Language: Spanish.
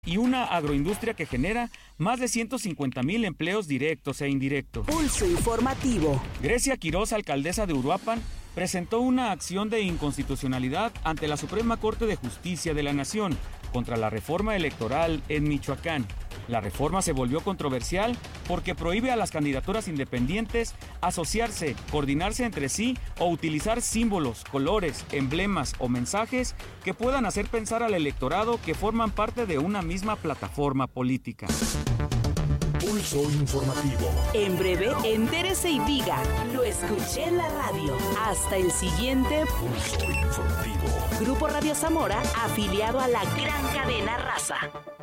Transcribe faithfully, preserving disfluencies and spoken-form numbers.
y una agroindustria que genera más de ciento cincuenta mil empleos directos e indirectos. Pulso informativo. Grecia Quirós, alcaldesa de Uruapan, presentó una acción de inconstitucionalidad ante la Suprema Corte de Justicia de la Nación contra la reforma electoral en Michoacán. La reforma se volvió controversial porque prohíbe a las candidaturas independientes asociarse, coordinarse entre sí o utilizar símbolos, colores, emblemas o mensajes que puedan hacer pensar al electorado que forman parte de una misma plataforma política. Pulso informativo. En breve, entérese y diga, lo escuché en la radio. Hasta el siguiente Pulso informativo. Grupo Radio Zamora, afiliado a la gran cadena Raza.